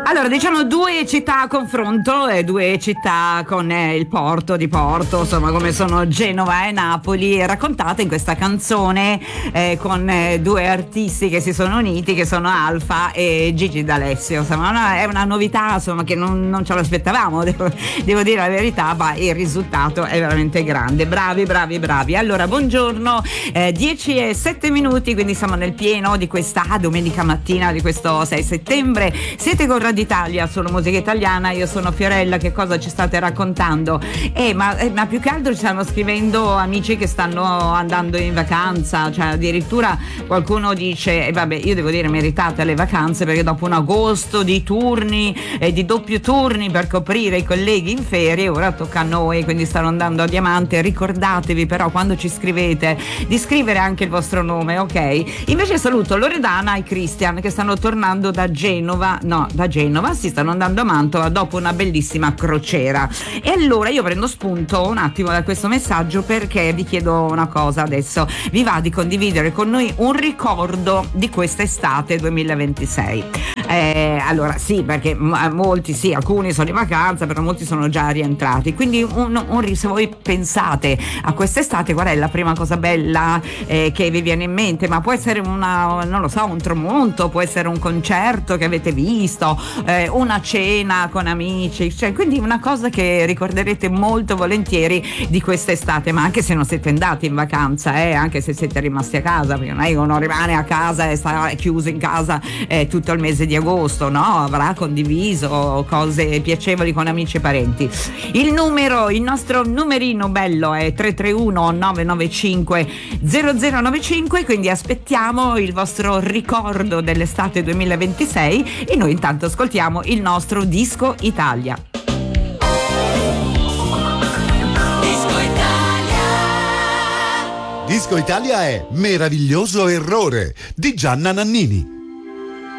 Allora, diciamo due città a confronto, due città con il porto di Porto, insomma, come sono Genova e Napoli, raccontate in questa canzone con due artisti che si sono uniti, che sono Alfa e Gigi D'Alessio. Insomma, è una novità, insomma, che non ce l'aspettavamo, devo dire la verità, ma il risultato è veramente grande. Bravi, bravi, bravi. Allora, buongiorno, 10:07, quindi siamo nel pieno di questa domenica mattina di questo 6 settembre. Siete con Radio Italia, solo musica italiana. Io sono Fiorella. Che cosa ci state raccontando? Ma più che altro ci stanno scrivendo amici che stanno andando in vacanza, cioè addirittura qualcuno dice vabbè, io devo dire meritate le vacanze, perché dopo un agosto di turni e di doppio turni per coprire i colleghi in ferie, ora tocca a noi, quindi stanno andando a Diamante. Ricordatevi però, quando ci scrivete, di scrivere anche il vostro nome, ok? Invece saluto Loredana e Christian che stanno tornando da Genova, si stanno andando a Mantova dopo una bellissima crociera. E allora io prendo spunto un attimo da questo messaggio, perché vi chiedo una cosa adesso. Vi va di condividere con noi un ricordo di quest'estate 2026? Allora sì, perché molti, sì, alcuni sono in vacanza, però molti sono già rientrati, quindi se voi pensate a quest'estate, qual è la prima cosa bella che vi viene in mente? Ma può essere un tramonto, può essere un concerto che avete visto, una cena con amici, cioè, quindi una cosa che ricorderete molto volentieri di quest'estate, ma anche se non siete andati in vacanza, anche se siete rimasti a casa, perché non è che uno rimane a casa e sta chiuso in casa tutto il mese di agosto, no? Avrà condiviso cose piacevoli con amici e parenti. Il nostro numerino bello è 331 995 0095, quindi aspettiamo il vostro ricordo dell'estate 2026 e noi intanto ascoltiamo il nostro Disco Italia. Disco Italia è Meraviglioso Errore di Gianna Nannini.